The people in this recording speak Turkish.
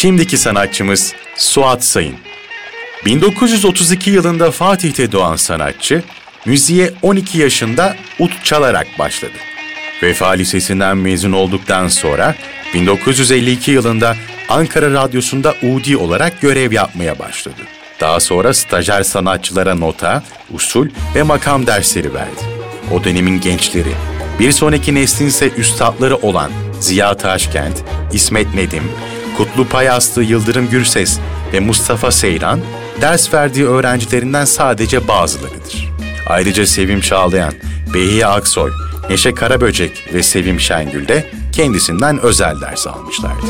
Şimdiki sanatçımız Suat Sayın. 1932 yılında Fatih'te doğan sanatçı, müziğe 12 yaşında ud çalarak başladı. Vefa Lisesi'nden mezun olduktan sonra 1952 yılında Ankara Radyosu'nda udi olarak görev yapmaya başladı. Daha sonra stajyer sanatçılara nota, usul ve makam dersleri verdi. O dönemin gençleri, bir sonraki neslin ise üstadları olan Ziya Taşkent, İsmet Nedim, Kutlu Payaslı, Yıldırım Gürses ve Mustafa Seyran, ders verdiği öğrencilerinden sadece bazılarıdır. Ayrıca Sevim Çağlayan, Behiye Aksoy, Neşe Karaböcek ve Sevim Şengül de kendisinden özel ders almışlardır.